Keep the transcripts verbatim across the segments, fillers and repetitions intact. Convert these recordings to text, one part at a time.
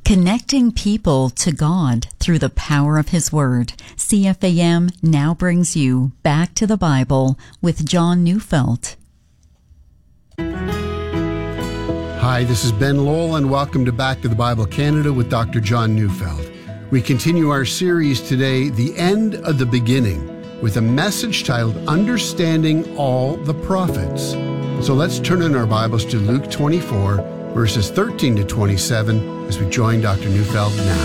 Connecting people to God through the power of His Word. C F A M now brings you Back to the Bible with John Neufeld. Hi, this is Ben Lowell, and welcome to Back to the Bible Canada with Doctor John Neufeld. We continue our series today, The End of the Beginning, with a message titled Understanding All the Prophets. So let's turn in our Bibles to Luke twenty-four, verses thirteen to twenty-seven, as we join Doctor Neufeld now.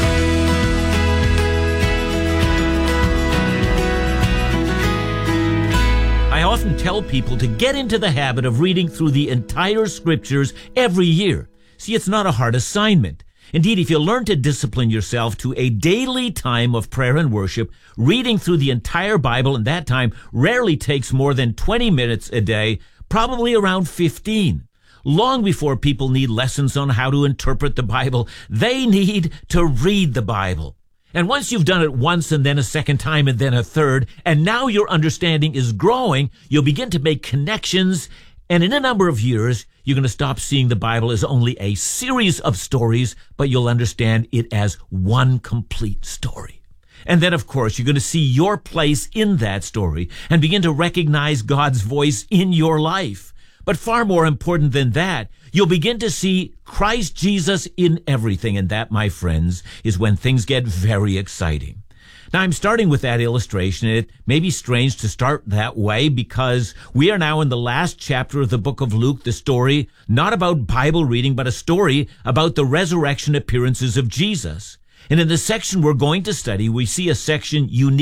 I often tell people to get into the habit of reading through the entire scriptures every year. See, it's not a hard assignment. Indeed, if you learn to discipline yourself to a daily time of prayer and worship, reading through the entire Bible in that time rarely takes more than twenty minutes a day, probably around fifteen. Long before people need lessons on how to interpret the Bible, they need to read the Bible. And once you've done it once and then a second time and then a third, and now your understanding is growing, you'll begin to make connections, and in a number of years, you're going to stop seeing the Bible as only a series of stories, but you'll understand it as one complete story. And then, of course, you're going to see your place in that story and begin to recognize God's voice in your life. But far more important than that, you'll begin to see Christ Jesus in everything. And that, my friends, is when things get very exciting. Now, I'm starting with that illustration. It may be strange to start that way because we are now in the last chapter of the book of Luke, the story not about Bible reading, but a story about the resurrection appearances of Jesus. And in the section we're going to study, we see a section unique